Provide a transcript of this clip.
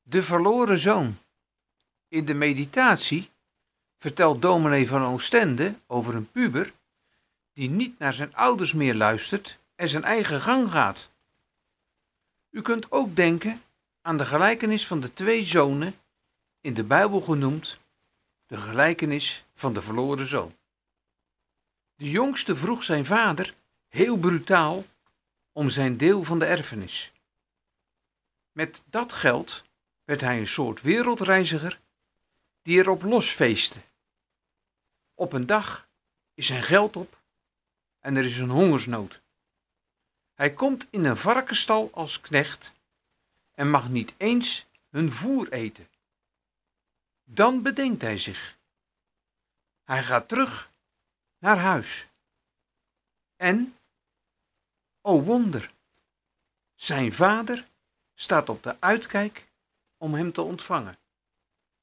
De verloren zoon. In de meditatie vertelt dominee van Oostende over een puber die niet naar zijn ouders meer luistert en zijn eigen gang gaat. U kunt ook denken aan de gelijkenis van de twee zonen, in de Bijbel genoemd de gelijkenis van de verloren zoon. De jongste vroeg zijn vader heel brutaal om zijn deel van de erfenis. Met dat geld werd hij een soort wereldreiziger die erop losfeestte. Op een dag is zijn geld op en er is een hongersnood. Hij komt in een varkensstal als knecht en mag niet eens hun voer eten. Dan bedenkt hij zich. Hij gaat terug naar huis. En, o wonder, zijn vader staat op de uitkijk om hem te ontvangen.